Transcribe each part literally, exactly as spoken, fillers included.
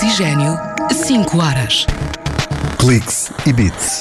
Oxigênio, cinco horas. Cliques e Beats.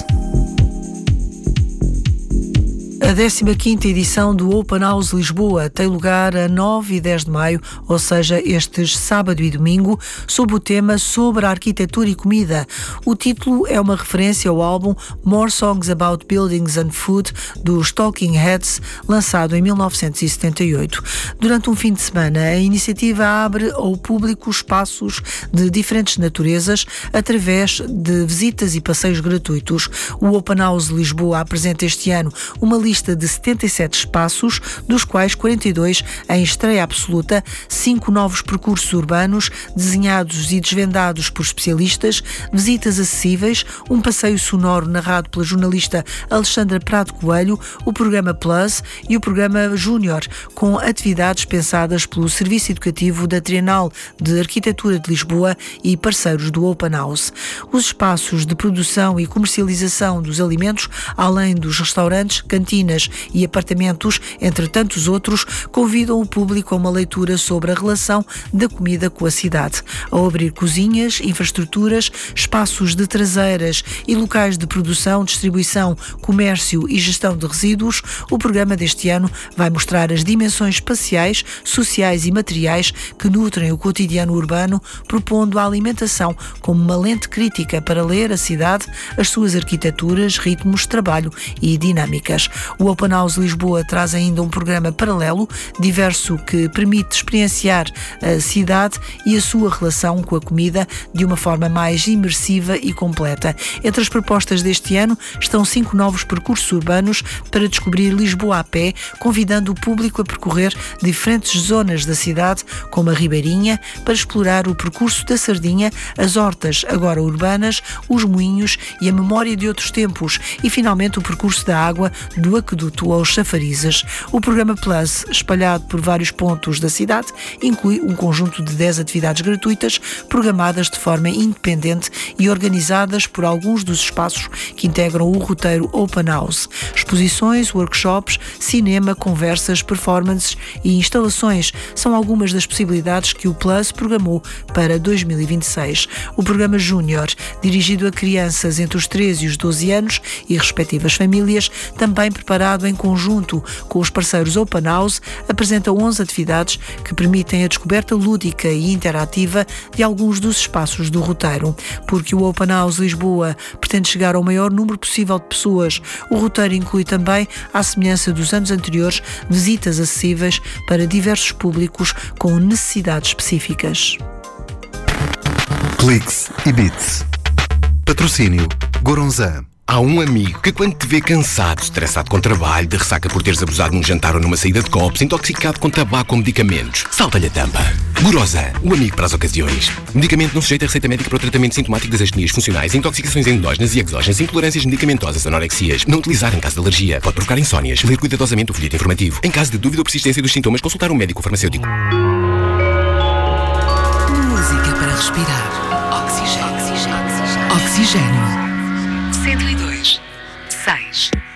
A décima quinta edição do Open House Lisboa tem lugar a nove e dez de maio, ou seja, estes sábado e domingo, sob o tema Sobre a Arquitetura e Comida. O título é uma referência ao álbum More Songs About Buildings and Food, dos Talking Heads, lançado em mil novecentos e setenta e oito. Durante um fim de semana, a iniciativa abre ao público espaços de diferentes naturezas através de visitas e passeios gratuitos. O Open House Lisboa apresenta este ano uma lista de setenta e sete espaços, dos quais quarenta e dois em estreia absoluta, cinco novos percursos urbanos desenhados e desvendados por especialistas, visitas acessíveis, um passeio sonoro narrado pela jornalista Alexandra Prado Coelho, o programa Plus e o programa Júnior, com atividades pensadas pelo Serviço Educativo da Trienal de Arquitetura de Lisboa e parceiros do Open House. Os espaços de produção e comercialização dos alimentos, além dos restaurantes, cantinas e apartamentos, entre tantos outros, convidam o público a uma leitura sobre a relação da comida com a cidade. Ao abrir cozinhas, infraestruturas, espaços de traseiras e locais de produção, distribuição, comércio e gestão de resíduos, o programa deste ano vai mostrar as dimensões espaciais, sociais e materiais que nutrem o cotidiano urbano, propondo a alimentação como uma lente crítica para ler a cidade, as suas arquiteturas, ritmos, trabalho e dinâmicas. O Open House Lisboa traz ainda um programa paralelo, diverso, que permite experienciar a cidade e a sua relação com a comida de uma forma mais imersiva e completa. Entre as propostas deste ano estão cinco novos percursos urbanos para descobrir Lisboa a pé, convidando o público a percorrer diferentes zonas da cidade, como a Ribeirinha, para explorar o percurso da Sardinha, as hortas agora urbanas, os moinhos e a memória de outros tempos, e finalmente o percurso da água do aqueduto aos chafarizes. O programa Plus, espalhado por vários pontos da cidade, inclui um conjunto de dez atividades gratuitas, programadas de forma independente e organizadas por alguns dos espaços que integram o roteiro Open House. Exposições, workshops, cinema, conversas, performances e instalações são algumas das possibilidades que o Plus programou para dois mil e vinte e seis. O programa Júnior, dirigido a crianças entre os treze e os doze anos e respectivas famílias, também preparado em conjunto com os parceiros Open House, apresenta onze atividades que permitem a descoberta lúdica e interativa de alguns dos espaços do roteiro. Porque o Open House Lisboa pretende chegar ao maior número possível de pessoas, o roteiro inclui também, à semelhança dos anos anteriores, visitas acessíveis para diversos públicos com necessidades específicas. Cliques e Beats. Patrocínio Goronzan. Há um amigo que, quando te vê cansado, estressado com trabalho, de ressaca por teres abusado num jantar ou numa saída de copos, intoxicado com tabaco ou medicamentos, salta-lhe a tampa. Goronzan, o amigo para as ocasiões. Medicamento não sujeito a receita médica para o tratamento sintomático das astenias funcionais, intoxicações endógenas e exógenas, intolerâncias medicamentosas, anorexias. Não utilizar em caso de alergia. Pode provocar insónias. Ler cuidadosamente o folheto informativo. Em caso de dúvida ou persistência dos sintomas, consultar um médico ou farmacêutico. Música para respirar. Oxigênio. Oxigênio. Oxigênio. cento e dois, seis.